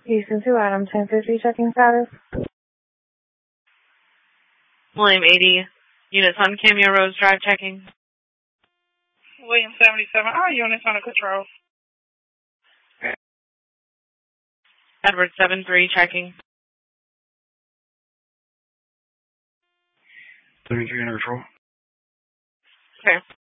Houston 2, Adam 1050, checking status. William 80, units on Cameo Rose Drive checking. William 77, all units under control. Edward 73 checking. 73 under control. Okay.